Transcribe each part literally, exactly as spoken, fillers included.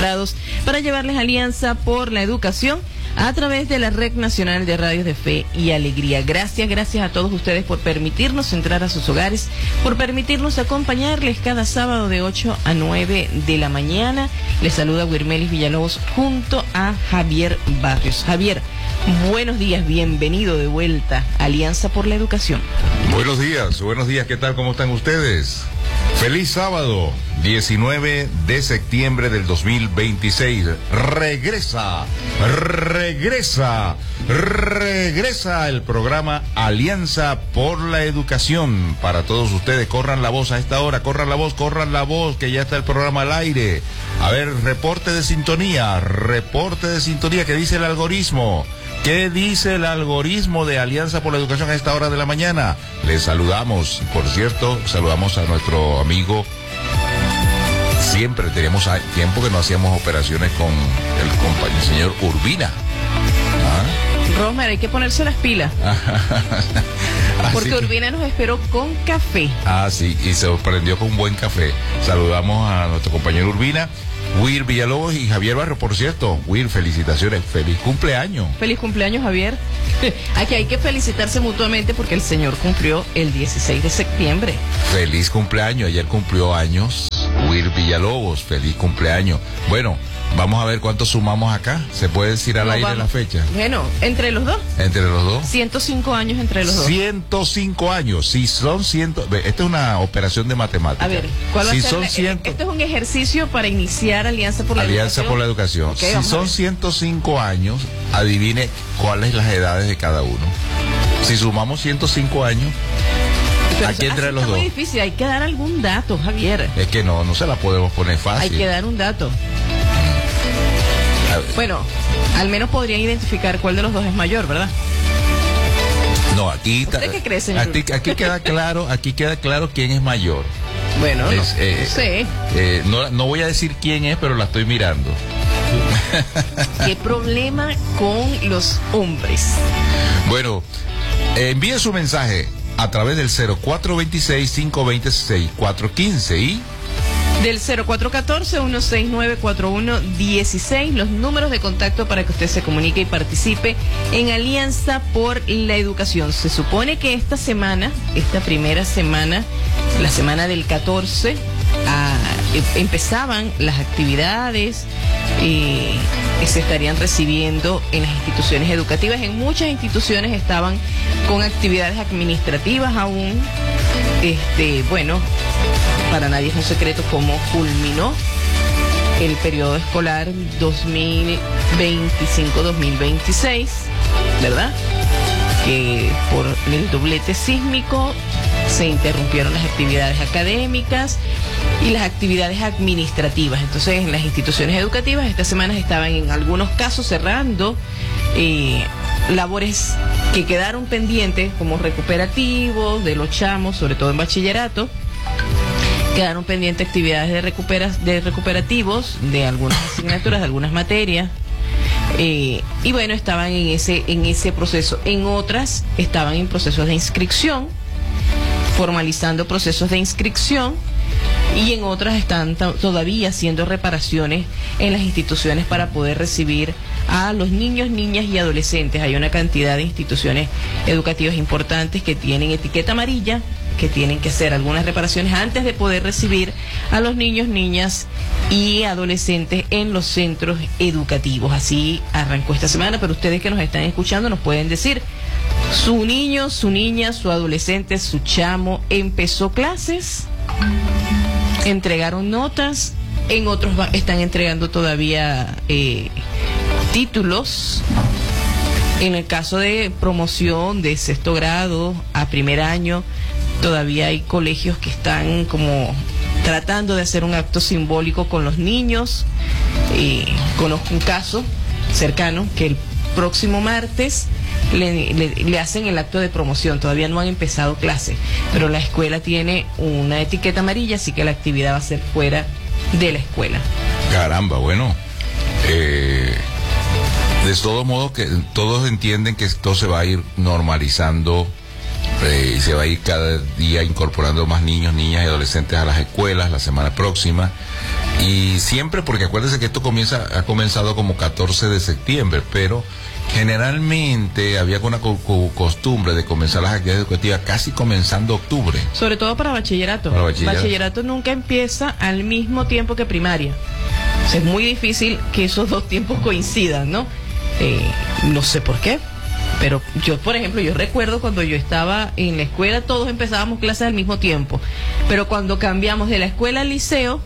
preparados para llevarles Alianza por la Educación a través de la Red Nacional de Radios de Fe y Alegría. Gracias, gracias a todos ustedes por permitirnos entrar a sus hogares, por permitirnos acompañarles cada sábado de ocho a nueve de la mañana. Les saluda Wirmelis Villalobos junto a Javier Barrios. Javier, buenos días, bienvenido de vuelta a Alianza por la Educación. Buenos días, buenos días, ¿qué tal? ¿Cómo están ustedes? Feliz sábado, diecinueve de septiembre del dos mil veintiséis. Regresa, regresa, regresa el programa Alianza por la Educación. Para todos ustedes, corran la voz a esta hora, corran la voz, corran la voz, que ya está el programa al aire. A ver, reporte de sintonía, reporte de sintonía, ¿qué dice el algoritmo? ¿Qué dice el algoritmo de Alianza por la Educación a esta hora de la mañana? Les saludamos, por cierto, saludamos a nuestro amigo. Siempre teníamos tiempo que no hacíamos operaciones con el compañero señor Urbina. ¿Ah? Rosmer, hay que ponerse las pilas. Porque que... Urbina nos esperó con café. Ah, sí, y se sorprendió con un buen café. Saludamos a nuestro compañero Urbina. Will Villalobos y Javier Barrio, por cierto. Will, felicitaciones, feliz cumpleaños. Feliz cumpleaños, Javier. Aquí hay que felicitarse mutuamente porque el señor cumplió el dieciséis de septiembre. Feliz cumpleaños, ayer cumplió años Will Villalobos, feliz cumpleaños. Bueno, vamos a ver cuánto sumamos acá. ¿Se puede decir al no, aire vamos. La fecha? Bueno, ¿entre los dos? ¿Entre los dos? ciento cinco años entre los dos. ciento cinco años, si son ciento... Esta es una operación de matemáticas. A ver, ¿cuál va si a ser? Son la... ciento... Esto es un ejercicio para iniciar Alianza por la Alianza Educación. por la Educación. Okay, si son ciento cinco años, adivine cuáles las edades de cada uno. Si sumamos ciento cinco años... Pero aquí entre los está dos. Muy difícil, hay que dar algún dato, Javier. Es que no, no se la podemos poner fácil. Hay que dar un dato. Bueno, al menos podría identificar cuál de los dos es mayor, ¿verdad? No, aquí ¿Usted qué cree, señor? Aquí, aquí queda claro, aquí queda claro quién es mayor. Bueno, es, no, eh, no sé. Eh, no, no voy a decir quién es, pero la estoy mirando. ¿Qué problema con los hombres? Bueno, eh, envíe su mensaje a través del cero cuatro dos seis, cinco dos cero, seis cuatro uno cinco y... del cero cuatro uno cuatro, uno seis nueve, cuatro uno uno seis, los números de contacto para que usted se comunique y participe en Alianza por la Educación. Se supone que esta semana, esta primera semana, la semana del catorce, ah, empezaban las actividades eh, que se estarían recibiendo en las instituciones educativas. En muchas instituciones estaban con actividades administrativas aún. Este, bueno, para nadie es un secreto cómo culminó el periodo escolar dos mil veinticinco dos mil veintiséis, ¿verdad? Que por el doblete sísmico se interrumpieron las actividades académicas y las actividades administrativas. Entonces, en las instituciones educativas estas semanas estaban en algunos casos cerrando eh, labores que quedaron pendientes, como recuperativos de los chamos, sobre todo en bachillerato. Quedaron pendientes actividades de, recupera, de recuperativos de algunas asignaturas, de algunas materias. Eh, y bueno, estaban en ese, en ese proceso. En otras estaban en procesos de inscripción, formalizando procesos de inscripción. Y en otras están todavía haciendo reparaciones en las instituciones para poder recibir a los niños, niñas y adolescentes. Hay una cantidad de instituciones educativas importantes que tienen etiqueta amarilla, que tienen que hacer algunas reparaciones antes de poder recibir a los niños, niñas y adolescentes en los centros educativos. Así arrancó esta semana, pero ustedes que nos están escuchando nos pueden decir, su niño, su niña, su adolescente, su chamo empezó clases, entregaron notas, en otros va, están entregando todavía eh, títulos. En el caso de promoción de sexto grado a primer año, todavía hay colegios que están como tratando de hacer un acto simbólico con los niños. Eh, conozco un caso cercano que el próximo martes le, le, le hacen el acto de promoción. Todavía no han empezado clases, pero la escuela tiene una etiqueta amarilla, así que la actividad va a ser fuera de la escuela. Caramba, bueno, eh, de todos modos que todos entienden que esto se va a ir normalizando, eh, y se va a ir cada día incorporando más niños, niñas y adolescentes a las escuelas la semana próxima, Y siempre, porque acuérdense que esto comienza, ha comenzado como catorce de septiembre, pero generalmente había una co co costumbre de comenzar las actividades educativas casi comenzando octubre. Sobre todo para bachillerato. Para bachillerato. Bachillerato nunca empieza al mismo tiempo que primaria. O sea, es muy difícil que esos dos tiempos coincidan, ¿no? Eh, no sé por qué. Pero yo, por ejemplo, yo recuerdo cuando yo estaba en la escuela, todos empezábamos clases al mismo tiempo. Pero cuando cambiamos de la escuela al liceo,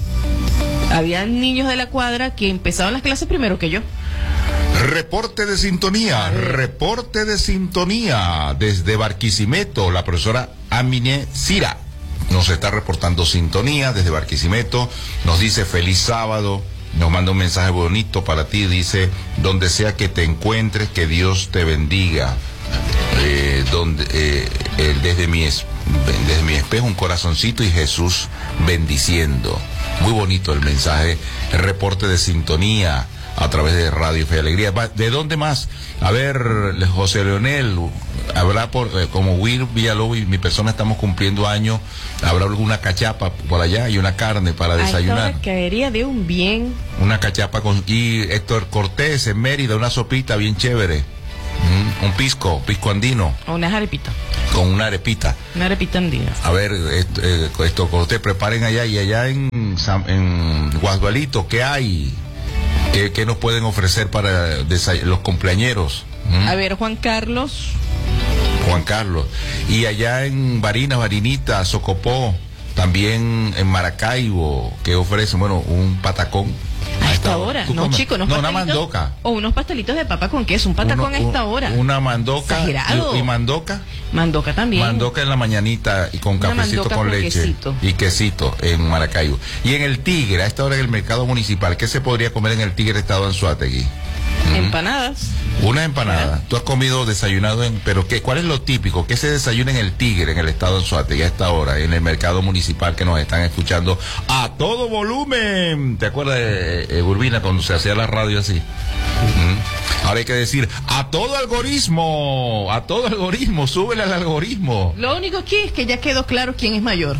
había niños de la cuadra que empezaban las clases primero que yo. Reporte de sintonía, reporte de sintonía desde Barquisimeto. La profesora Amine Cira nos está reportando sintonía desde Barquisimeto. Nos dice feliz sábado. Nos manda un mensaje bonito para ti, dice, donde sea que te encuentres, que Dios te bendiga. Eh, donde, eh, eh, desde, mi es, desde mi espejo un corazoncito y Jesús bendiciendo. Muy bonito el mensaje, el reporte de sintonía a través de Radio Fe y Alegría. ¿De dónde más? A ver, José Leonel, habrá por, eh, como Will Villalobos y mi persona estamos cumpliendo años, habrá alguna cachapa por allá y una carne para desayunar. Ahí caería de un bien. Una cachapa con, y Héctor Cortés en Mérida, una sopita bien chévere. Mm, un pisco, pisco andino. O unas arepitas. Con una arepita. Una arepita andina. A ver, esto, eh, esto Cortés, preparen allá y allá en, en Guasdualito, ¿qué hay? ¿Qué, qué nos pueden ofrecer para los cumpleañeros? ¿Mm? A ver, Juan Carlos. Juan Carlos. Y allá en Barinas, Barinita, Socopó, también en Maracaibo, ¿qué ofrecen? Bueno, un patacón. A esta hora, no chico, no, una mandoca. O unos pastelitos de papa con queso, un patacón Uno, a esta hora. Una mandoca. Exagerado. Y, y mandoca. Mandoca también. Mandoca en la mañanita y con una cafecito con, con leche. Quesito. Y quesito en Maracaibo. Y en el Tigre, a esta hora en el mercado municipal, ¿qué se podría comer en el Tigre Estado Anzoátegui? Empanadas. Una empanada. Tú has comido, desayunado en... ¿Pero qué? ¿Cuál es lo típico? ¿Qué se desayuna en el Tigre, en el estado de Anzoátegui a esta hora, en el mercado municipal que nos están escuchando a todo volumen? ¿Te acuerdas de eh, Urbina cuando se hacía la radio así? ¿Mm? Ahora hay que decir, a todo algoritmo, a todo algoritmo, súbele al algoritmo. Lo único aquí es que ya quedó claro quién es mayor.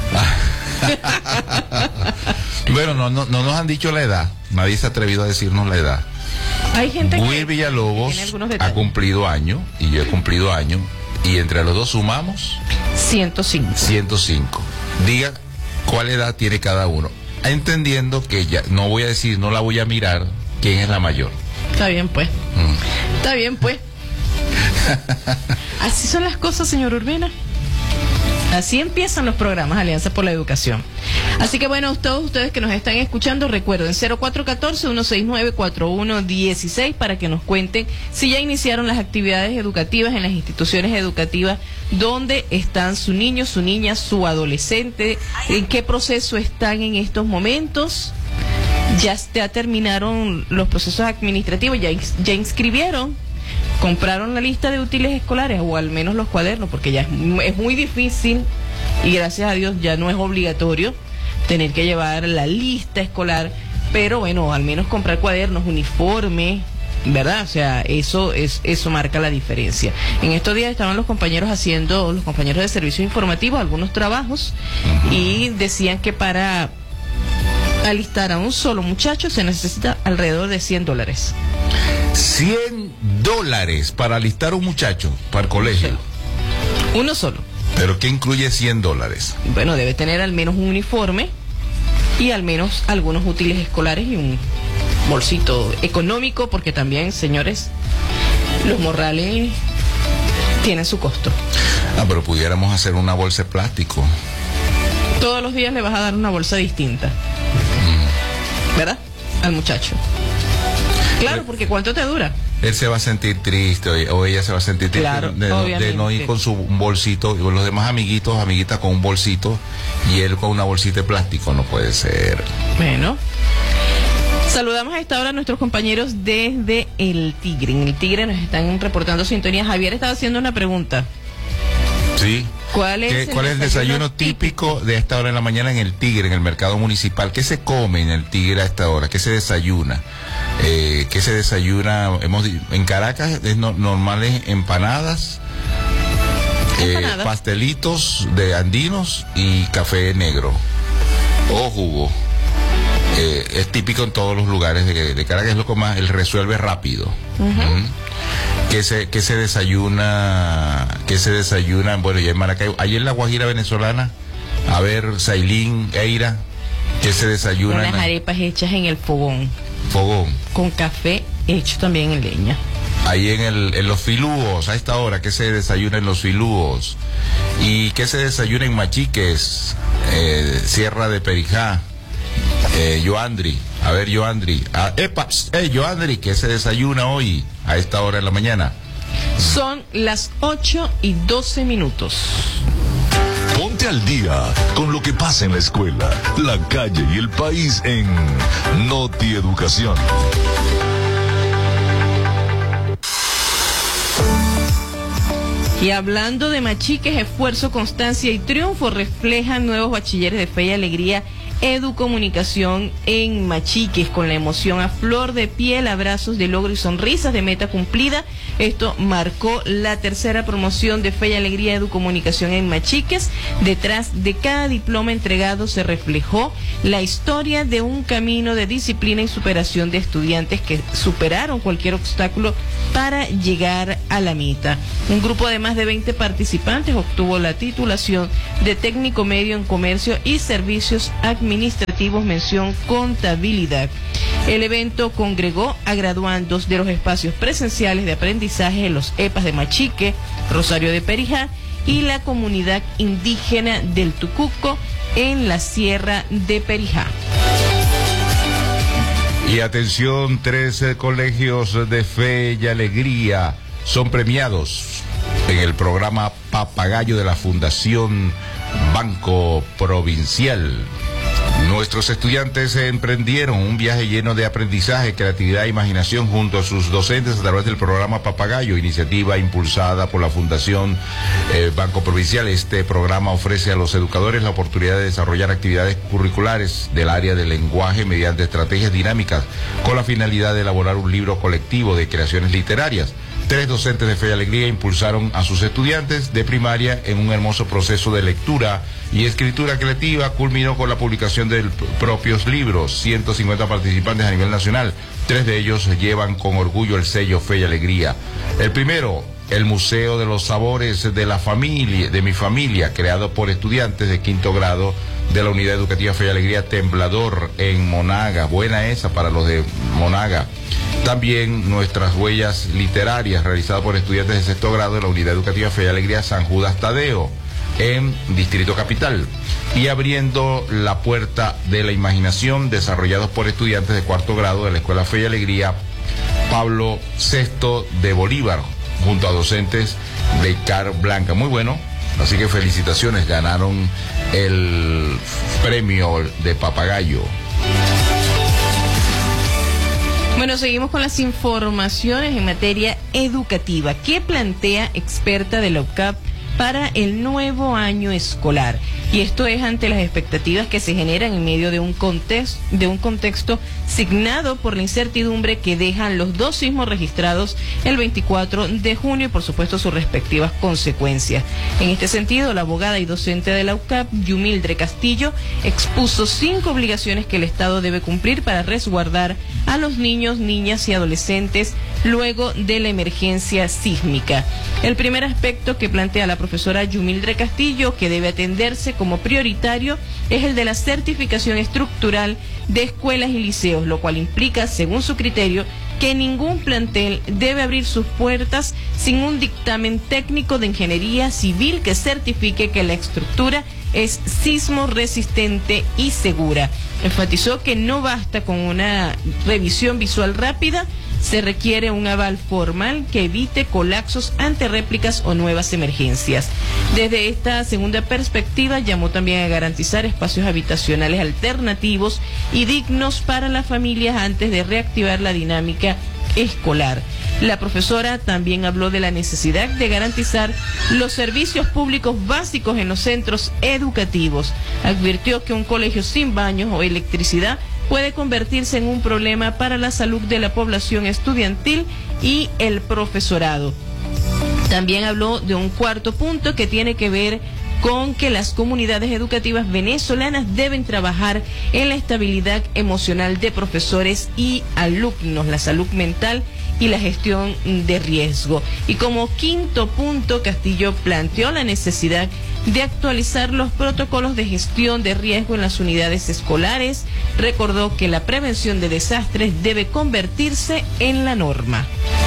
Bueno, no, no, no nos han dicho la edad. Nadie se ha atrevido a decirnos la edad. Hay gente que, Will Villalobos que ha cumplido año y yo he cumplido año y entre los dos sumamos ciento cinco. ciento cinco. Diga cuál edad tiene cada uno, entendiendo que ya no voy a decir, no la voy a mirar quién es la mayor. Está bien pues. Mm. Está bien pues. Así son las cosas, señor Urbina. Así empiezan los programas Alianza por la Educación. Así que bueno, todos ustedes que nos están escuchando, recuerden cero cuatro uno cuatro, uno seis nueve, cuatro uno uno seis para que nos cuenten si ya iniciaron las actividades educativas en las instituciones educativas, dónde están su niño, su niña, su adolescente, en qué proceso están en estos momentos. Ya, ya terminaron los procesos administrativos, ya, ya inscribieron, compraron la lista de útiles escolares o al menos los cuadernos, porque ya es, es muy difícil y gracias a Dios ya no es obligatorio tener que llevar la lista escolar, pero bueno, al menos comprar cuadernos, uniforme, ¿verdad? O sea, eso es eso marca la diferencia. En estos días estaban los compañeros haciendo, los compañeros de servicios informativos, algunos trabajos, uh-huh. y decían que para alistar a un solo muchacho se necesita alrededor de cien dólares. cien dólares para alistar un muchacho para el colegio. Uno solo. ¿Pero qué incluye cien dólares? Bueno, debe tener al menos un uniforme y al menos algunos útiles escolares y un bolsito económico, porque también, señores, los morrales tienen su costo. Ah, pero pudiéramos hacer una bolsa de plástico. Todos los días le vas a dar una bolsa distinta. Mm. ¿Verdad? Al muchacho. Claro, porque ¿cuánto te dura? Él se va a sentir triste o ella se va a sentir triste, claro, de, no, de no ir con su bolsito, y con los demás amiguitos, amiguitas con un bolsito y él con una bolsita de plástico. No puede ser. Bueno, saludamos a esta hora a nuestros compañeros desde El Tigre. En El Tigre nos están reportando sintonía. Javier estaba haciendo una pregunta. Sí. ¿Cuál es, ¿Qué, ¿cuál es el desayuno típico, típico de esta hora en la mañana en El Tigre, en el mercado municipal? ¿Qué se come en El Tigre a esta hora? ¿Qué se desayuna? Eh, ¿Qué se desayuna? Hemos, en Caracas es no, normales empanadas, empanadas. Eh, pastelitos de andinos y café negro o jugo. eh, es típico en todos los lugares de, de Caracas, es lo que más, el resuelve rápido. Uh-huh. ¿Mm? Que se, que se desayuna, que se desayuna, bueno, ya en Maracaibo, ahí en la Guajira venezolana, a ver, Sailín, Eira, que se desayunan. Unas arepas hechas en el fogón. Fogón. Con café hecho también en leña. Ahí en, el, en los filúos, a esta hora, que se desayuna en los filúos. Y que se desayuna en Machiques, eh, Sierra de Perijá, eh, Yoandri. A ver, Yoandri. Ah, epa, eh, Yoandri, que se desayuna hoy a esta hora de la mañana. Son las ocho y doce minutos. Ponte al día con lo que pasa en la escuela, la calle y el país en Noti Educación. Y hablando de Machiques, esfuerzo, constancia y triunfo reflejan nuevos bachilleres de Fe y Alegría Educomunicación en Machiques, con la emoción a flor de piel, abrazos de logro y sonrisas de meta cumplida. Esto marcó la tercera promoción de Fe y Alegría Educomunicación en Machiques. Detrás de cada diploma entregado se reflejó la historia de un camino de disciplina y superación de estudiantes que superaron cualquier obstáculo para llegar a la meta. Un grupo de más de veinte participantes obtuvo la titulación de técnico medio en comercio y servicios administrativos, mención contabilidad. El evento congregó a graduandos de los espacios presenciales de aprendizaje en los E P A S de Machique, Rosario de Perijá y la comunidad indígena del Tucuco en la Sierra de Perijá. Y atención, trece colegios de Fe y Alegría son premiados en el programa Papagayo de la Fundación Banco Provincial. Nuestros estudiantes emprendieron un viaje lleno de aprendizaje, creatividad e imaginación junto a sus docentes a través del programa Papagayo, iniciativa impulsada por la Fundación eh, Banco Provincial. Este programa ofrece a los educadores la oportunidad de desarrollar actividades curriculares del área del lenguaje mediante estrategias dinámicas con la finalidad de elaborar un libro colectivo de creaciones literarias. Tres docentes de Fe y Alegría impulsaron a sus estudiantes de primaria en un hermoso proceso de lectura y escritura creativa. Culminó con la publicación de propios libros. ciento cincuenta participantes a nivel nacional. Tres de ellos llevan con orgullo el sello Fe y Alegría. El primero, el Museo de los Sabores de la Familia, de mi familia, creado por estudiantes de quinto grado de la Unidad Educativa Fe y Alegría Temblador en Monaga. Buena esa para los de Monaga. También nuestras huellas literarias realizadas por estudiantes de sexto grado de la Unidad Educativa Fe y Alegría San Judas Tadeo en Distrito Capital. Y abriendo la puerta de la imaginación, desarrollados por estudiantes de cuarto grado de la Escuela Fe y Alegría Pablo sexto de Bolívar, junto a docentes de Car Blanca. Muy bueno, así que felicitaciones, ganaron el premio de Papagayo. Bueno, seguimos con las informaciones en materia educativa. ¿Qué plantea experta de la U C A P para el nuevo año escolar? Y esto es ante las expectativas que se generan en medio de un contexto, de un contexto signado por la incertidumbre que dejan los dos sismos registrados el veinticuatro de junio y por supuesto sus respectivas consecuencias. En este sentido, la abogada y docente de la U C A P, Yumildre Castillo, expuso cinco obligaciones que el Estado debe cumplir para resguardar a los niños, niñas y adolescentes luego de la emergencia sísmica. El primer aspecto que plantea la profesora Yumildre Castillo, que debe atenderse como prioritario, es el de la certificación estructural de escuelas y liceos, lo cual implica, según su criterio, que ningún plantel debe abrir sus puertas sin un dictamen técnico de ingeniería civil que certifique que la estructura es sismo resistente y segura. Enfatizó que no basta con una revisión visual rápida, se requiere un aval formal que evite colapsos ante réplicas o nuevas emergencias. Desde esta segunda perspectiva, llamó también a garantizar espacios habitacionales alternativos y dignos para las familias antes de reactivar la dinámica escolar. La profesora también habló de la necesidad de garantizar los servicios públicos básicos en los centros educativos. Advirtió que un colegio sin baños o electricidad puede convertirse en un problema para la salud de la población estudiantil y el profesorado. También habló de un cuarto punto que tiene que ver con que las comunidades educativas venezolanas deben trabajar en la estabilidad emocional de profesores y alumnos, la salud mental y la gestión de riesgo. Y como quinto punto, Castillo planteó la necesidad de actualizar los protocolos de gestión de riesgo en las unidades escolares. Recordó que la prevención de desastres debe convertirse en la norma.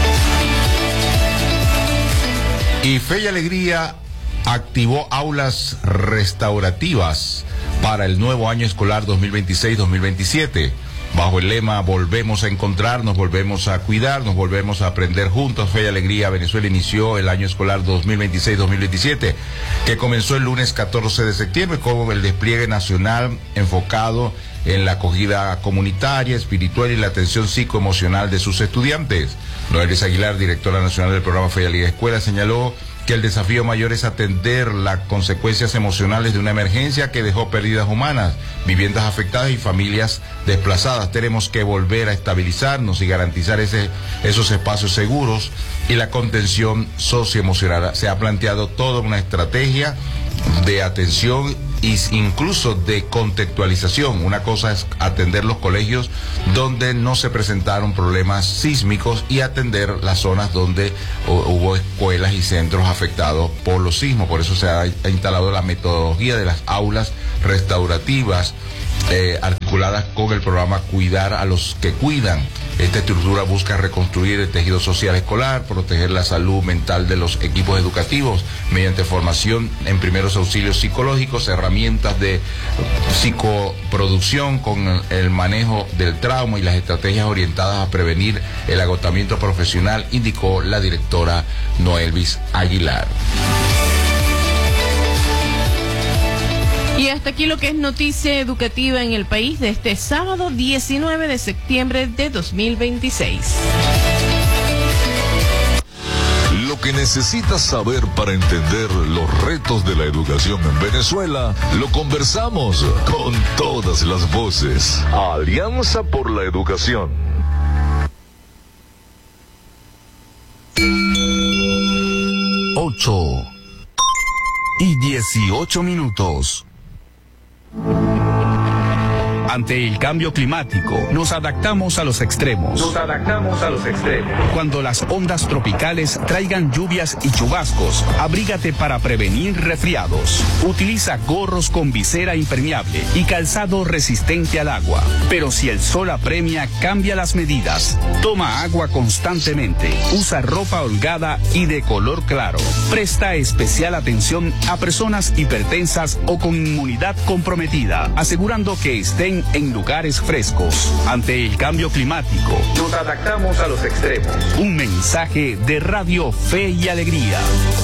Y Fe y Alegría activó aulas restaurativas para el nuevo año escolar dos mil veintiséis dos mil veintisiete. Bajo el lema "Volvemos a encontrarnos, volvemos a cuidarnos, volvemos a aprender juntos", Fe y Alegría Venezuela inició el año escolar dos mil veintiséis dos mil veintisiete, que comenzó el lunes catorce de septiembre con el despliegue nacional enfocado en la acogida comunitaria, espiritual y la atención psicoemocional de sus estudiantes. Noelis Aguilar, directora nacional del programa Fe y Alegría Escuela, señaló que el desafío mayor es atender las consecuencias emocionales de una emergencia que dejó pérdidas humanas, viviendas afectadas y familias desplazadas. Tenemos que volver a estabilizarnos y garantizar ese, esos espacios seguros y la contención socioemocional. Se ha planteado toda una estrategia de atención e incluso de contextualización. Una cosa es atender los colegios donde no se presentaron problemas sísmicos y atender las zonas donde hubo escuelas y centros afectados por los sismos. Por eso se ha instalado la metodología de las aulas restaurativas, eh, articuladas con el programa Cuidar a los que Cuidan. Esta estructura busca reconstruir el tejido social escolar, proteger la salud mental de los equipos educativos mediante formación en primeros auxilios psicológicos, herramientas de psicoproducción con el manejo del trauma y las estrategias orientadas a prevenir el agotamiento profesional, indicó la directora Noelis Aguilar. Y hasta aquí lo que es noticia educativa en el país de este sábado diecinueve de septiembre de dos mil veintiséis. Lo que necesitas saber para entender los retos de la educación en Venezuela, lo conversamos con todas las voces. Alianza por la Educación. Ocho y dieciocho minutos. Ante el cambio climático, nos adaptamos a los extremos. Nos adaptamos a los extremos. Cuando las ondas tropicales traigan lluvias y chubascos, abrígate para prevenir resfriados. Utiliza gorros con visera impermeable y calzado resistente al agua. Pero si el sol apremia, cambia las medidas. Toma agua constantemente. Usa ropa holgada y de color claro. Presta especial atención a personas hipertensas o con inmunidad comprometida, asegurando que estén en lugares frescos. Ante el cambio climático, nos adaptamos a los extremos. Un mensaje de Radio Fe y Alegría.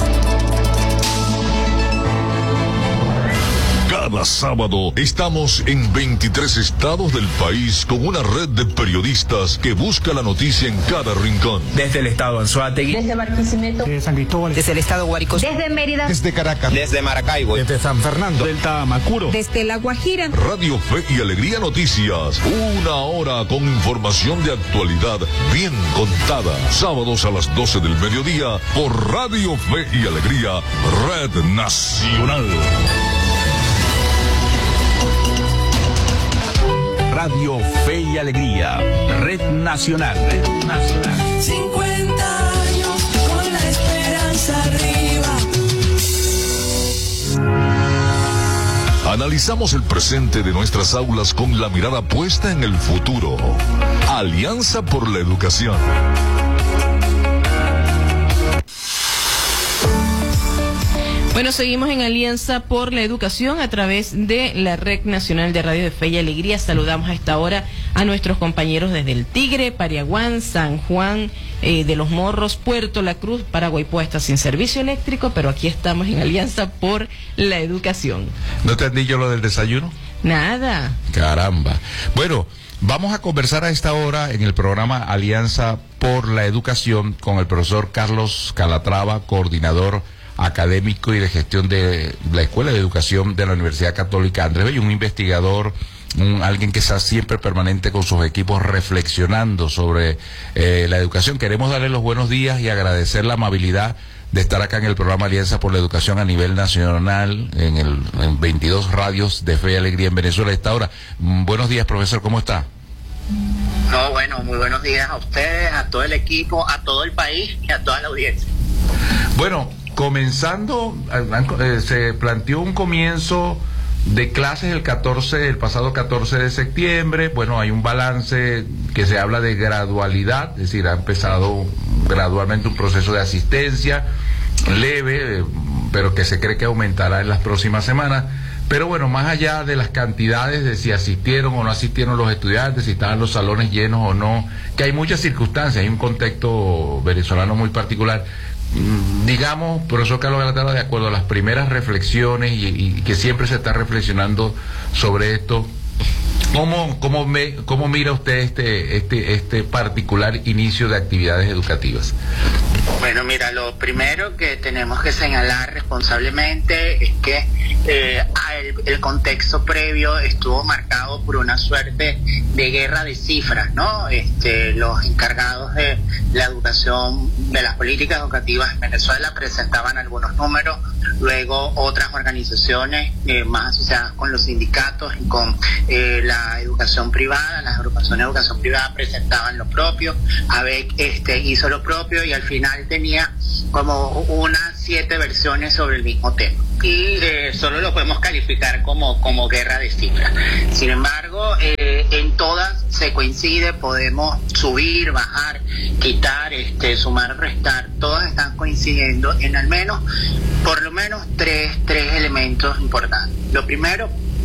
Cada sábado estamos en veintitrés estados del país con una red de periodistas que busca la noticia en cada rincón. Desde el estado Anzoátegui, desde Barquisimeto, desde San Cristóbal, desde el estado Guárico, desde Mérida, desde Caracas, desde Maracaibo, desde San Fernando, del Tamacuro, desde La Guajira. Radio Fe y Alegría Noticias, una hora con información de actualidad bien contada. Sábados a las doce del mediodía por Radio Fe y Alegría, Red Nacional. Radio Fe y Alegría, Red Nacional. Red Nacional. cincuenta años con la esperanza arriba. Analizamos el presente de nuestras aulas con la mirada puesta en el futuro. Alianza por la Educación. Bueno, seguimos en Alianza por la Educación a través de la Red Nacional de Radio de Fe y Alegría. Saludamos a esta hora a nuestros compañeros desde El Tigre, Pariaguán, San Juan eh, de los Morros, Puerto La Cruz, Paraguay Puesta, sin servicio eléctrico, pero aquí estamos en Alianza por la Educación. ¿No te han dicho lo del desayuno? Nada. Caramba. Bueno, vamos a conversar a esta hora en el programa Alianza por la Educación con el profesor Carlos Calatrava, coordinador académico y de gestión de la Escuela de Educación de la Universidad Católica Andrés Bello, un investigador, un, alguien que está siempre permanente con sus equipos reflexionando sobre eh, la educación. Queremos darle los buenos días y agradecer la amabilidad de estar acá en el programa Alianza por la Educación a nivel nacional, en el en veintidós radios de Fe y Alegría en Venezuela a esta hora. Mm, buenos días, profesor, ¿cómo está? No, bueno, muy buenos días a ustedes, a todo el equipo, a todo el país y a toda la audiencia. Bueno, comenzando, eh, se planteó un comienzo de clases el catorce, el pasado catorce de septiembre. Bueno, hay un balance que se habla de gradualidad, es decir, ha empezado gradualmente un proceso de asistencia leve, pero que se cree que aumentará en las próximas semanas. Pero bueno, más allá de las cantidades de si asistieron o no asistieron los estudiantes, si estaban los salones llenos o no, que hay muchas circunstancias, hay un contexto venezolano muy particular. Digamos, profesor Carlos Galatara, de acuerdo a las primeras reflexiones y, y que siempre se está reflexionando sobre esto, ¿cómo, cómo, me, cómo mira usted este, este, este particular inicio de actividades educativas? Bueno, mira, lo primero que tenemos que señalar responsablemente es que eh, el, el contexto previo estuvo marcado por una suerte de guerra de cifras, ¿no? Este, los encargados de la educación, de las políticas educativas en Venezuela presentaban algunos números, luego otras organizaciones eh, más asociadas con los sindicatos y con eh, la educación privada, las agrupaciones de educación privada presentaban lo propio, A B E C este, hizo lo propio y al final tenía como unas siete versiones sobre el mismo tema. Y eh, solo lo podemos calificar como, como guerra de cifras. Sin embargo, eh, en todas se coincide, podemos subir, bajar, quitar, este, sumar, restar, todas están coincidiendo en al menos, por lo menos tres, tres elementos importantes. Lo primero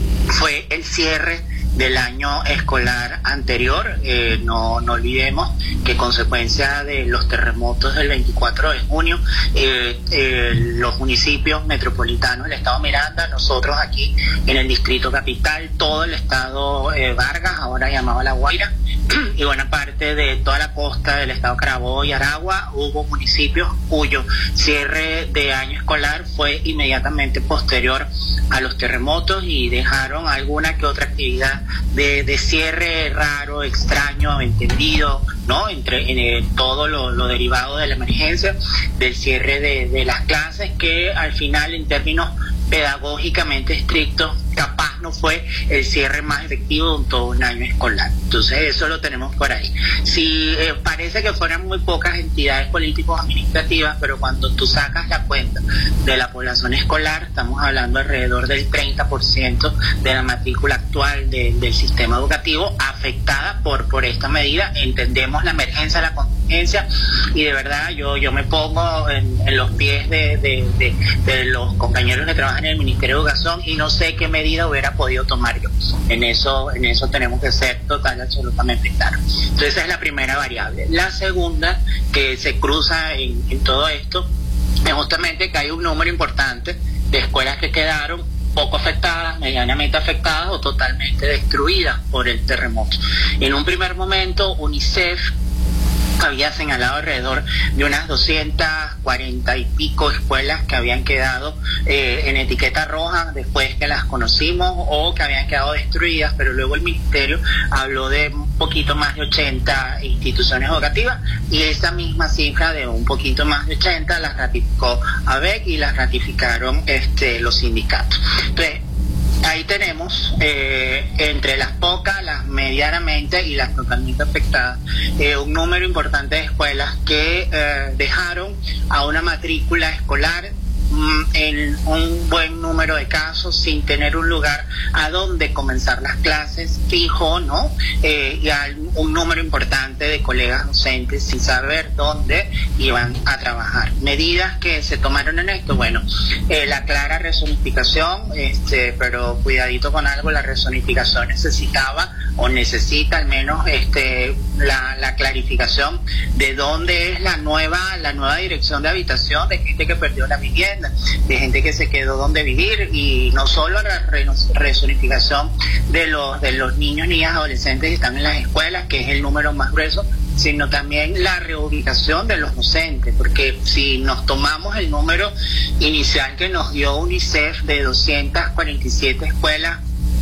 fue el cierre del año escolar anterior. Eh, no, no olvidemos que consecuencia de los terremotos del veinticuatro de junio, eh, eh, los municipios metropolitanos del estado Miranda, nosotros aquí en el distrito capital, todo el estado eh, Vargas, ahora llamado La Guaira, y buena parte de toda la costa del estado Carabobo y Aragua, hubo municipios cuyo cierre de año escolar fue inmediatamente posterior a los terremotos y dejaron alguna que otra actividad de, de cierre raro, extraño, entendido, ¿no? Entre en, eh, todo lo, lo derivado de la emergencia, del cierre de, de las clases, que al final, en términos pedagógicamente estrictos, capaz no fue el cierre más efectivo de todo un año escolar. Entonces eso lo tenemos por ahí. Si eh, parece que fueran muy pocas entidades políticos administrativas, pero cuando tú sacas la cuenta de la población escolar, estamos hablando alrededor del treinta por ciento de la matrícula actual de, del sistema educativo afectada por, por esta medida. Entendemos la emergencia, la contingencia, y de verdad yo, yo me pongo en, en los pies de, de, de, de los compañeros que trabajan en el Ministerio de Educación y no sé qué medida hubiera podido tomar yo. En eso, en eso tenemos que ser total y absolutamente claros. Entonces esa es la primera variable. La segunda que se cruza en, en todo esto es justamente que hay un número importante de escuelas que quedaron poco afectadas, medianamente afectadas o totalmente destruidas por el terremoto. En un primer momento UNICEF había señalado alrededor de unas doscientas cuarenta y pico escuelas que habían quedado eh, en etiqueta roja después que las conocimos o que habían quedado destruidas, pero luego el Ministerio habló de un poquito más de ochenta instituciones educativas y esa misma cifra de un poquito más de ochenta las ratificó A B E C y las ratificaron este, los sindicatos. Entonces, ahí tenemos, eh, entre las pocas, las medianamente y las totalmente afectadas, eh, un número importante de escuelas que eh, dejaron a una matrícula escolar mm, en un buen número de casos sin tener un lugar a donde comenzar las clases fijo, ¿no? Eh, y hay un número importante de colegas docentes sin saber dónde iban a trabajar. Medidas que se tomaron en esto, bueno, eh, la clara rezonificación, este, pero cuidadito con algo, la rezonificación necesitaba o necesita al menos este, la, la clarificación de dónde es la nueva, la nueva dirección de habitación de gente que perdió la vivienda, de gente que se quedó donde vivir, y no solo la rezonificación de los, de los niños, niñas, adolescentes que están en las escuelas, que es el número más grueso, sino también la reubicación de los docentes, porque si nos tomamos el número inicial que nos dio UNICEF de doscientas cuarenta y siete escuelas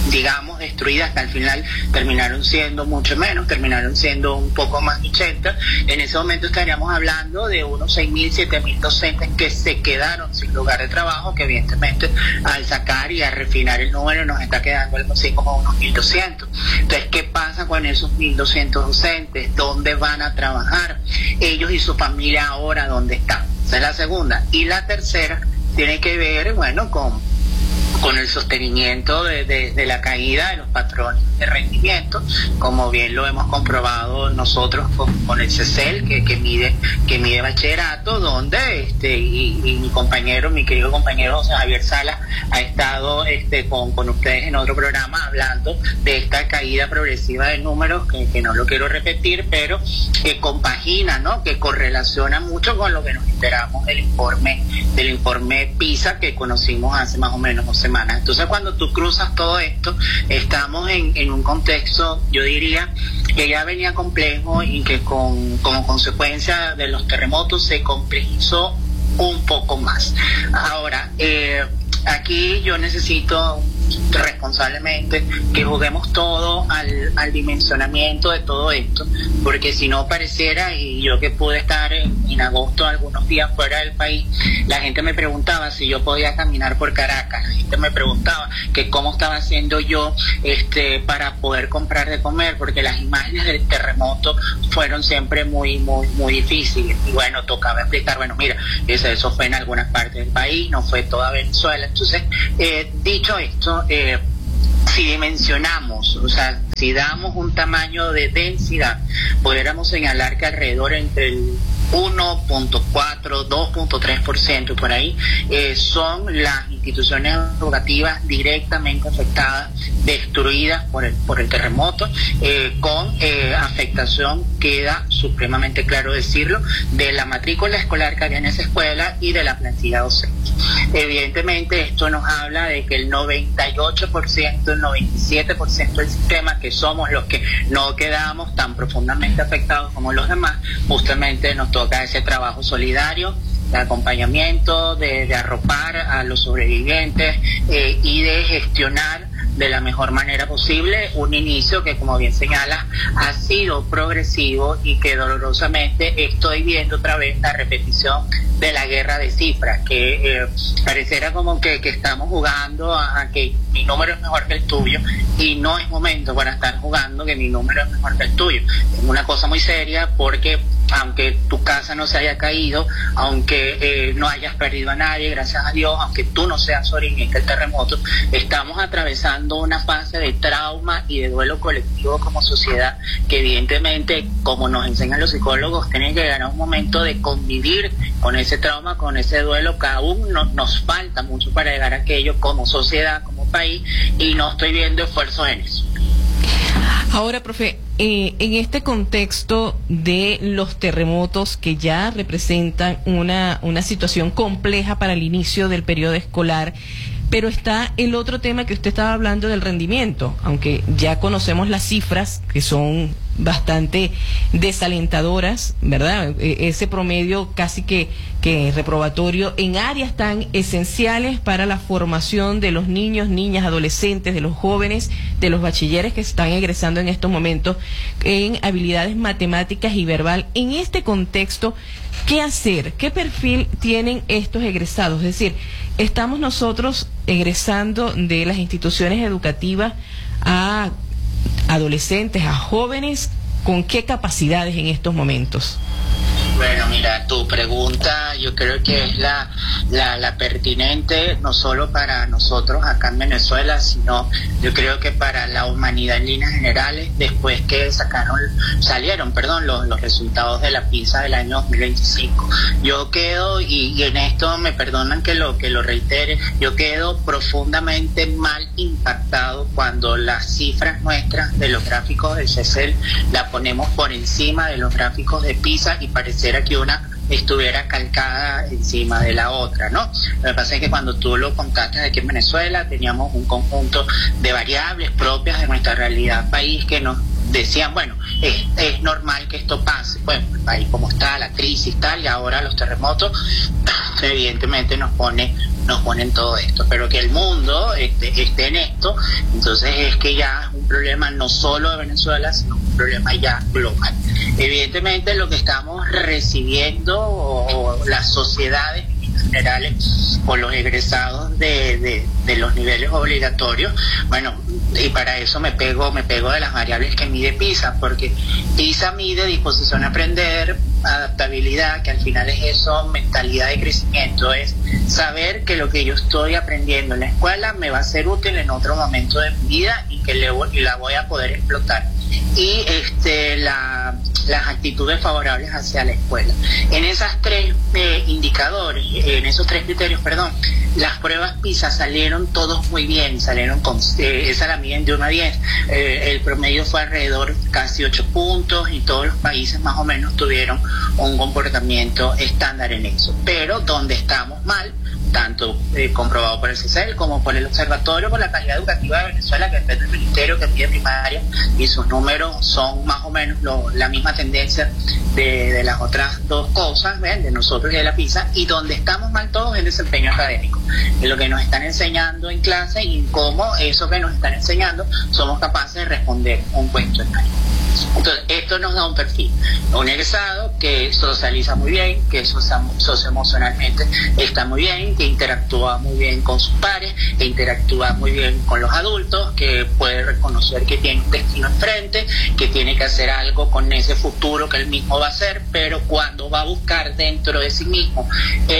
digamos, destruidas, que al final terminaron siendo mucho menos, terminaron siendo un poco más de ochenta. En ese momento estaríamos hablando de unos seis mil, siete mil docentes que se quedaron sin lugar de trabajo, que evidentemente al sacar y a refinar el número nos está quedando algo así como unos mil doscientos. Entonces, ¿qué pasa con esos mil doscientos docentes? ¿Dónde van a trabajar? Ellos y su familia ahora, ¿dónde están? Esa es la segunda. Y la tercera tiene que ver, bueno, con con el sostenimiento de, de, de la caída de los patrones de rendimiento, como bien lo hemos comprobado nosotros con, con el CECEL, que, que mide que mide bachillerato, donde este y, y mi compañero, mi querido compañero José Javier Salas, ha estado este con, con ustedes en otro programa hablando de esta caída progresiva de números, que, que no lo quiero repetir, pero que compagina, ¿no?, que correlaciona mucho con lo que nos enteramos del informe del informe PISA que conocimos hace más o menos dos semanas. Entonces, cuando tú cruzas todo esto, estamos en, en un contexto, yo diría, que ya venía complejo y que con, como consecuencia de los terremotos se complejizó un poco más. Ahora, eh, aquí yo necesito responsablemente que juguemos todo al, al dimensionamiento de todo esto, porque si no pareciera, y yo que pude estar en, en agosto algunos días fuera del país, la gente me preguntaba si yo podía caminar por Caracas, la gente me preguntaba que cómo estaba haciendo yo este para poder comprar de comer, porque las imágenes del terremoto fueron siempre muy muy muy difíciles, y bueno, tocaba explicar, bueno, mira, eso, eso fue en algunas partes del país, no fue toda Venezuela. Entonces, eh, dicho esto, Eh, si dimensionamos, o sea, si damos un tamaño de densidad, pudiéramos señalar que alrededor entre el uno punto cuatro, dos punto tres por ciento por ahí eh, son las instituciones educativas directamente afectadas, destruidas por el por el terremoto, eh, con eh, afectación, queda supremamente claro decirlo, de la matrícula escolar que había en esa escuela y de la plantilla docente. Evidentemente esto nos habla de que el noventa y ocho por ciento, el noventa y siete por ciento del sistema, que somos los que no quedamos tan profundamente afectados como los demás, justamente nos toca ese trabajo solidario de acompañamiento, de, de arropar a los sobrevivientes eh, y de gestionar de la mejor manera posible un inicio que, como bien señala, ha sido progresivo y que dolorosamente estoy viendo otra vez la repetición de la guerra de cifras, que eh, pareciera como que, que estamos jugando a, a que mi número es mejor que el tuyo, y no es momento para estar jugando que mi número es mejor que el tuyo. Es una cosa muy seria, porque aunque tu casa no se haya caído, aunque eh, no hayas perdido a nadie, gracias a Dios, aunque tú no seas sobreviviente del terremoto, estamos atravesando una fase de trauma y de duelo colectivo como sociedad, que evidentemente, como nos enseñan los psicólogos, tiene que llegar a un momento de convivir con ese trauma, con ese duelo, que aún no, nos falta mucho para llegar a aquello como sociedad, como país, y no estoy viendo esfuerzos en eso. Ahora, profe, eh, en este contexto de los terremotos que ya representan una, una situación compleja para el inicio del periodo escolar, pero está el otro tema que usted estaba hablando del rendimiento, aunque ya conocemos las cifras que son bastante desalentadoras, ¿verdad? Ese promedio casi que, que reprobatorio en áreas tan esenciales para la formación de los niños, niñas, adolescentes, de los jóvenes, de los bachilleres que están egresando en estos momentos en habilidades matemáticas y verbal. En este contexto, ¿qué hacer? ¿Qué perfil tienen estos egresados? Es decir, estamos nosotros egresando de las instituciones educativas a adolescentes, a jóvenes, ¿con qué capacidades en estos momentos? Bueno, mira, tu pregunta yo creo que es la, la, la pertinente, no solo para nosotros acá en Venezuela, sino yo creo que para la humanidad en líneas generales, después que sacaron, salieron, perdón, los, los resultados de la PISA del año dos mil veinticinco. Yo quedo, y, y en esto me perdonan que lo, que lo reitere, yo quedo profundamente mal impactado cuando las cifras nuestras de los gráficos del CECEL la ponemos por encima de los gráficos de PISA y parece que una estuviera calcada encima de la otra, ¿no? Lo que pasa es que cuando tú lo contaste aquí en Venezuela, teníamos un conjunto de variables propias de nuestra realidad país que nos decían, bueno, es, es normal que esto pase, bueno, el país como está, la crisis tal, y ahora los terremotos, evidentemente nos pone nos ponen todo esto. Pero que el mundo este, esté en esto, entonces es que ya es un problema no solo de Venezuela, sino un problema ya global. Evidentemente lo que estamos recibiendo o, o las sociedades generales o los egresados de, de, de los niveles obligatorios, bueno, y para eso me pego me pego de las variables que mide PISA, porque PISA mide disposición a aprender, adaptabilidad, que al final es eso, mentalidad de crecimiento, es saber que lo que yo estoy aprendiendo en la escuela me va a ser útil en otro momento de mi vida y que le, y la voy a poder explotar. Y este la, las actitudes favorables hacia la escuela. En esas tres eh, indicadores, en esos tres criterios, perdón, las pruebas PISA salieron todos muy bien, salieron con, eh, esa la miden de uno a diez, eh, el promedio fue alrededor casi ocho puntos y todos los países más o menos tuvieron un comportamiento estándar en eso. Pero donde estamos mal, tanto eh, comprobado por el C I S E L como por el Observatorio por la Calidad Educativa de Venezuela, que depende del Ministerio, que pide primaria, y sus números son más o menos lo, la misma tendencia de, de las otras dos cosas, ¿ven? De nosotros y de la PISA, y donde estamos mal todos es el desempeño académico, en lo que nos están enseñando en clase y en cómo eso que nos están enseñando somos capaces de responder un cuestionario. Entonces, esto nos da un perfil, un egresado que socializa muy bien, que socioemocionalmente está muy bien, que interactúa muy bien con sus pares, que interactúa muy bien con los adultos, que puede reconocer que tiene un destino enfrente, que tiene que hacer algo con ese futuro que él mismo va a hacer, pero cuando va a buscar dentro de sí mismo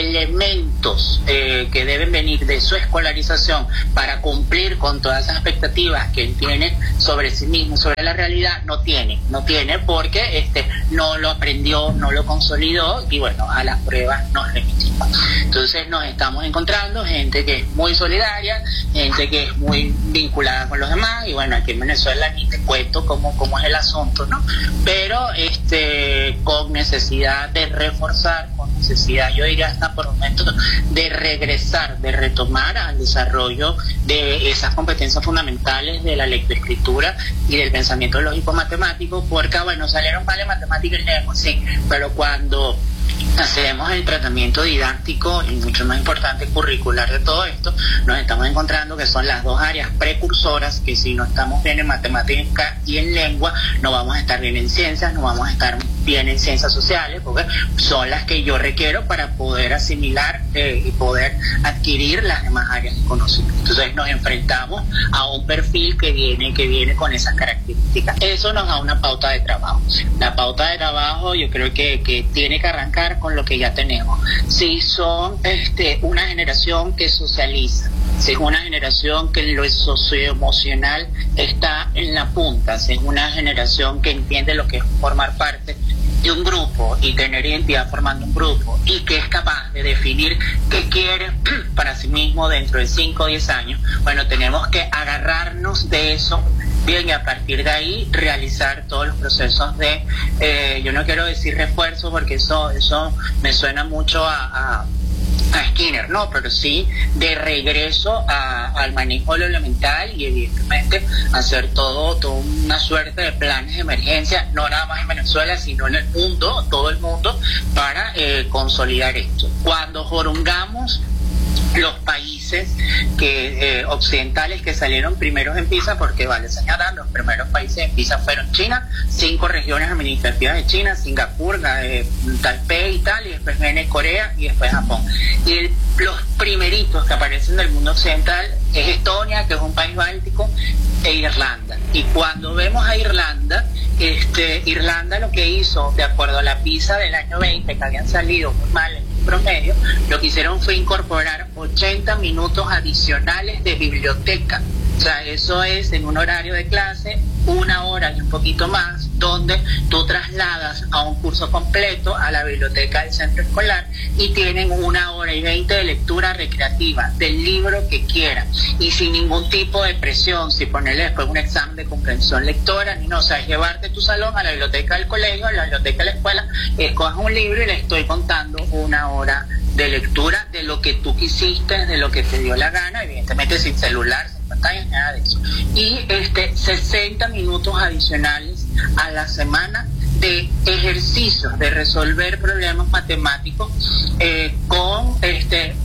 elementos eh, que deben venir de su escolarización para cumplir con todas esas expectativas que él tiene sobre sí mismo, sobre la realidad, no tiene. No tiene porque este no lo aprendió, no lo consolidó y bueno, a las pruebas nos remitimos. Entonces nos estamos encontrando gente que es muy solidaria, gente que es muy vinculada con los demás y bueno, aquí en Venezuela ni te cuento cómo, cómo es el asunto, ¿no? Pero este con necesidad de reforzar, con necesidad, yo diría hasta por momentos, de regresar, de retomar al desarrollo de esas competencias fundamentales de la lectoescritura y del pensamiento lógico matemático, porque bueno, salieron mal en matemáticas y lengua, sí, pero cuando hacemos el tratamiento didáctico y mucho más importante curricular de todo esto, nos estamos encontrando que son las dos áreas precursoras que si no estamos bien en matemática y en lengua, no vamos a estar bien en ciencias, no vamos a estar bien en ciencias sociales, porque son las que yo requiero para poder asimilar eh, y poder adquirir las demás áreas de conocimiento. Entonces nos enfrentamos a un perfil que viene, que viene con esas características. Eso nos da una pauta de trabajo. La pauta de trabajo yo creo que, que tiene que arrancar con lo que ya tenemos. Si son este, una generación que socializa, si es una generación que en lo socioemocional está en la punta, si es una generación que entiende lo que es formar parte de un grupo y tener identidad formando un grupo y que es capaz de definir qué quiere para sí mismo dentro de cinco o diez años, bueno, tenemos que agarrarnos de eso bien y a partir de ahí realizar todos los procesos de, eh, yo no quiero decir refuerzo porque eso, eso me suena mucho a, a a Skinner, no, pero sí de regreso a, al manejo de lo elemental y evidentemente hacer todo, toda una suerte de planes de emergencia, no nada más en Venezuela, sino en el mundo, todo el mundo, para eh, consolidar esto. Cuando jorungamos los países que eh, occidentales que salieron primeros en PISA, porque vale señalar, los primeros países en PISA fueron China, cinco regiones administrativas de China, Singapur, eh, Taipei y tal, y después viene Corea y después Japón. Y el, los primeritos que aparecen del mundo occidental es Estonia, que es un país báltico, e Irlanda. Y cuando vemos a Irlanda, este, Irlanda lo que hizo, de acuerdo a la PISA del año veinte, que habían salido muy mal en promedio, lo que hicieron fue incorporar ochenta minutos adicionales de biblioteca. O sea, eso es en un horario de clase, una hora y un poquito más, donde tú trasladas a un curso completo a la biblioteca del centro escolar y tienen una hora y veinte de lectura recreativa del libro que quieran y sin ningún tipo de presión, si ponerle después un examen de comprensión lectora, ni no, o sea, es llevarte tu salón a la biblioteca del colegio, a la biblioteca de la escuela, escojas un libro y le estoy contando una hora de lectura de lo que tú quisiste, de lo que te dio la gana, evidentemente sin celular, sin pantalla, nada de eso. Y este sesenta minutos adicionales a la semana de ejercicios de resolver problemas matemáticos eh, con este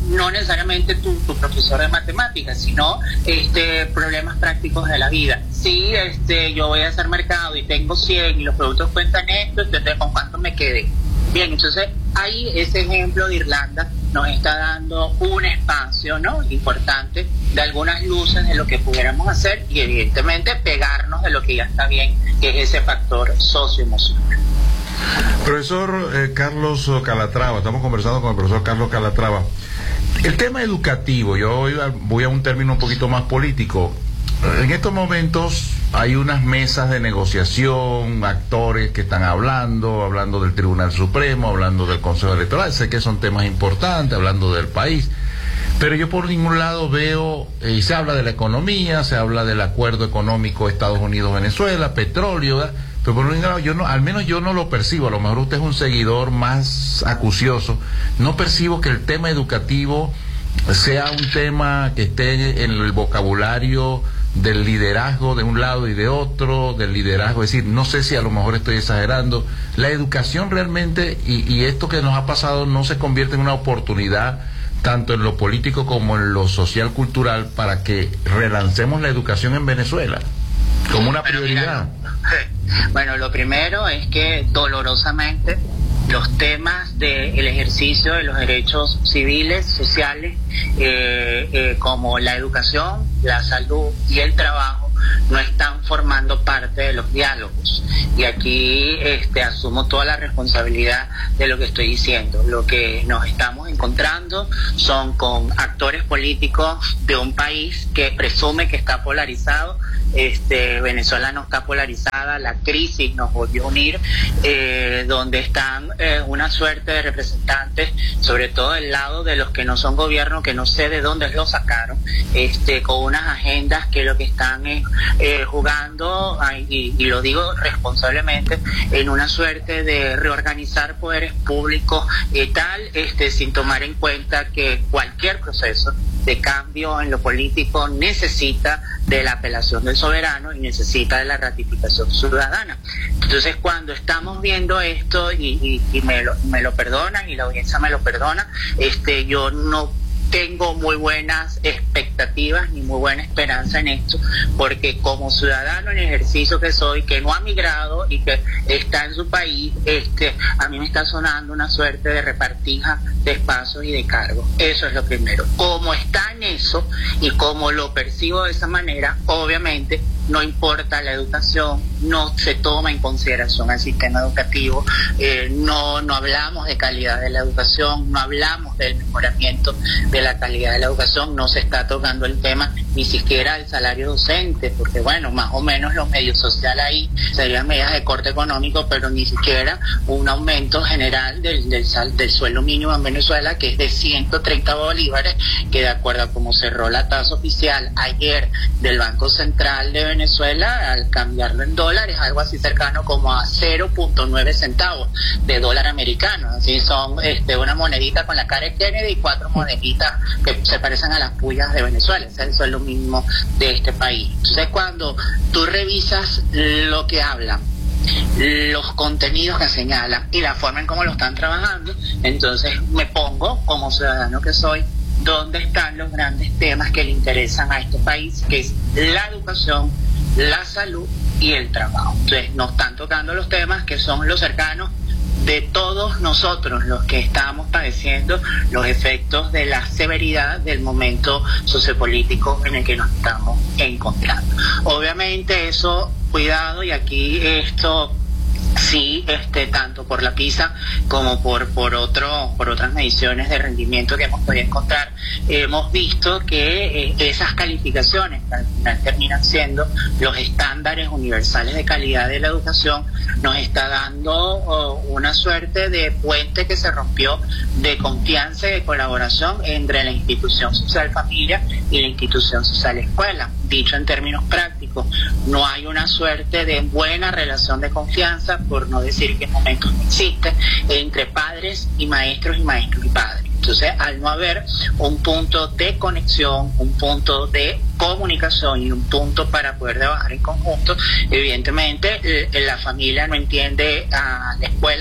no necesariamente tu, tu profesor de matemáticas, sino este, problemas prácticos de la vida. Si este, yo voy a hacer mercado y tengo cien y los productos cuentan esto, entonces ¿con cuánto me quedé? Bien, entonces ahí ese ejemplo de Irlanda nos está dando un espacio, ¿no?, importante de algunas luces de lo que pudiéramos hacer y evidentemente pegarnos de lo que ya está bien, que es ese factor socioemocional. Profesor eh, Carlos Calatrava, estamos conversando con el profesor Carlos Calatrava. El tema educativo, yo voy a, voy a un término un poquito más político. En estos momentos hay unas mesas de negociación, actores que están hablando, hablando del Tribunal Supremo, hablando del Consejo Electoral, sé que son temas importantes, hablando del país, pero yo por ningún lado veo, y eh, se habla de la economía, se habla del acuerdo económico Estados Unidos-Venezuela, petróleo, ¿verdad? Pero por un lado, yo no, al menos yo no lo percibo, a lo mejor usted es un seguidor más acucioso, no percibo que el tema educativo sea un tema que esté en el vocabulario del liderazgo de un lado y de otro, del liderazgo, es decir, no sé si a lo mejor estoy exagerando, la educación realmente, y, y esto que nos ha pasado no se convierte en una oportunidad tanto en lo político como en lo social cultural para que relancemos la educación en Venezuela como una prioridad. Bueno, lo primero es que dolorosamente los temas del ejercicio de los derechos civiles, sociales, eh, eh, como la educación, la salud y el trabajo, no están formando parte de los diálogos. Y aquí este, asumo toda la responsabilidad de lo que estoy diciendo. Lo que nos estamos encontrando son con actores políticos de un país que presume que está polarizado. Este, Venezuela no está polarizada, la crisis nos volvió a unir, eh, donde están eh, una suerte de representantes, sobre todo del lado de los que no son gobierno, que no sé de dónde lo sacaron, este, con unas agendas que lo que están es eh, jugando, y, y lo digo responsablemente, en una suerte de reorganizar poderes públicos y tal, este, sin tomar en cuenta que cualquier proceso de cambio en lo político necesita de la apelación del soberano y necesita de la ratificación ciudadana. Entonces, cuando estamos viendo esto, y, y, y me, lo, me lo perdonan y la audiencia me lo perdona, este, yo no tengo muy buenas expectativas ni muy buena esperanza en esto, porque como ciudadano en ejercicio que soy, que no ha migrado y que está en su país, este, a mí me está sonando una suerte de repartija de espacios y de cargos. Eso es lo primero. Como está en eso y como lo percibo de esa manera, obviamente no importa la educación, no se toma en consideración el sistema educativo, eh, no, no hablamos de calidad de la educación, no hablamos del mejoramiento de la calidad de la educación, no se está tocando el tema ni siquiera del salario docente, porque bueno, más o menos los medios sociales ahí serían medidas de corte económico, pero ni siquiera un aumento general del, del, sal, del sueldo mínimo en Venezuela, que es de ciento treinta bolívares, que de acuerdo a cómo cerró la tasa oficial ayer del Banco Central de Venezuela, al cambiarlo en dólares, algo así cercano como a cero punto nueve centavos de dólar americano. Así son este, una monedita con la cara de Kennedy y cuatro moneditas que se parecen a las pullas de Venezuela. Ese es el sueldo mínimo de este país. Entonces, cuando tú revisas lo que hablan, los contenidos que señalan y la forma en cómo lo están trabajando, entonces me pongo, como ciudadano que soy, dónde están los grandes temas que le interesan a este país, que es la educación, la salud y el trabajo. Entonces nos están tocando los temas que son los cercanos de todos nosotros, los que estamos padeciendo los efectos de la severidad del momento sociopolítico en el que nos estamos encontrando. Obviamente eso, cuidado, y aquí esto sí, este, tanto por la PISA como por por otro por otras mediciones de rendimiento que hemos podido encontrar, hemos visto que eh, esas calificaciones que al final terminan siendo los estándares universales de calidad de la educación, nos está dando oh, una suerte de puente que se rompió de confianza y de colaboración entre la institución social familia y la institución social escuela. Dicho en términos prácticos, no hay una suerte de buena relación de confianza, por no decir que en momentos no existe, entre padres y maestros y maestros y padres. Entonces, al no haber un punto de conexión, un punto de comunicación y un punto para poder trabajar en conjunto, evidentemente la familia no entiende a la escuela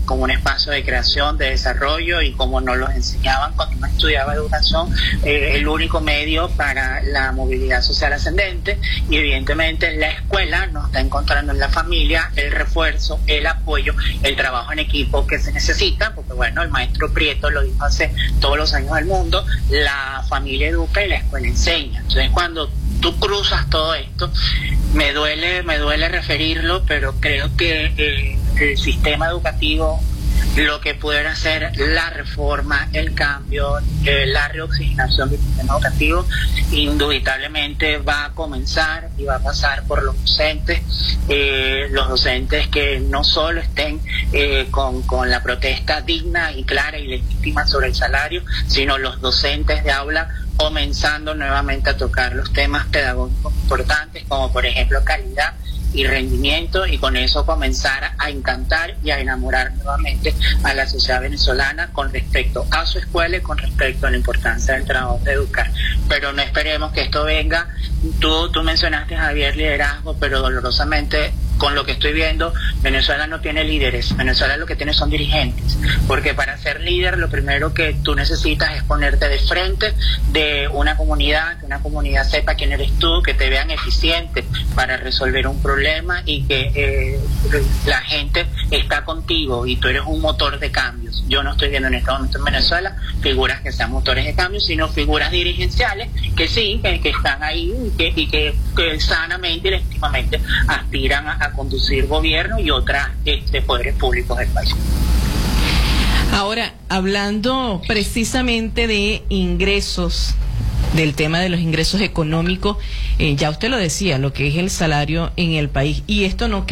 como un espacio de creación, de desarrollo, y como nos lo enseñaban cuando uno estudiaba educación, eh, el único medio para la movilidad social ascendente. Y evidentemente la escuela nos está encontrando en la familia el refuerzo, el apoyo, el trabajo en equipo que se necesita, porque bueno, el maestro Prieto lo dijo hace todos los años del mundo: la familia educa y la escuela enseña. Entonces, cuando tú cruzas todo esto, me duele, me duele referirlo, pero creo que eh, el sistema educativo, lo que pudiera ser la reforma, el cambio, eh, la reoxigenación del sistema educativo, indubitablemente va a comenzar y va a pasar por los docentes, eh, los docentes que no solo estén eh, con, con la protesta digna y clara y legítima sobre el salario, sino los docentes de aula comenzando nuevamente a tocar los temas pedagógicos importantes, como por ejemplo calidad y rendimiento, y con eso comenzar a encantar y a enamorar nuevamente a la sociedad venezolana con respecto a su escuela y con respecto a la importancia del trabajo de educar. Pero no esperemos que esto venga. Tú, tú mencionaste, Javier, liderazgo, pero dolorosamente, con lo que estoy viendo, Venezuela no tiene líderes. Venezuela lo que tiene son dirigentes, porque para ser líder lo primero que tú necesitas es ponerte de frente de una comunidad, que una comunidad sepa quién eres tú, que te vean eficiente para resolver un problema, y que eh, la gente está contigo y tú eres un motor de cambios. Yo no estoy viendo en este momento en Venezuela figuras que sean motores de cambios, sino figuras dirigenciales que sí, que, que están ahí y que, y que, que sanamente y legítimamente aspiran a, a conducir gobierno y otras este, poderes públicos del país. Ahora, hablando precisamente de ingresos, del tema de los ingresos económicos, eh, ya usted lo decía, lo que es el salario en el país, y esto no